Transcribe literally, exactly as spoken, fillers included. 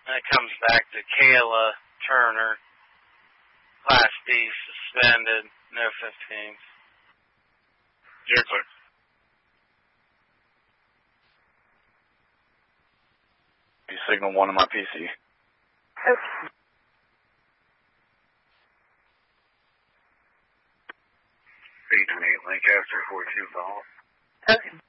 And it comes back to Kayla Turner, Class D, suspended, no fifteens. You're clear. You signal one on my P C. Okay. eight nine eight Lancaster, four two call. Okay.